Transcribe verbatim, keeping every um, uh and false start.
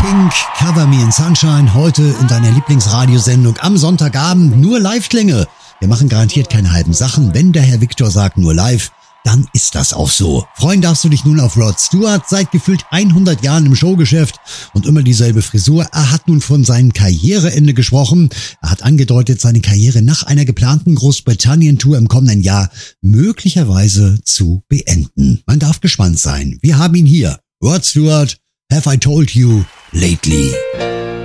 Pink, Cover Me in Sunshine, heute in deiner Lieblingsradiosendung am Sonntagabend. Nur Live-Klänge. Wir machen garantiert keine halben Sachen. Wenn der Herr Viktor sagt nur live, dann ist das auch so. Freuen darfst du dich nun auf Rod Stewart, seit gefühlt hundert Jahren im Showgeschäft und immer dieselbe Frisur. Er hat nun von seinem Karriereende gesprochen. Er hat angedeutet, seine Karriere nach einer geplanten Großbritannien-Tour im kommenden Jahr möglicherweise zu beenden. Man darf gespannt sein. Wir haben ihn hier. Rod Stewart, Have I Told You Lately?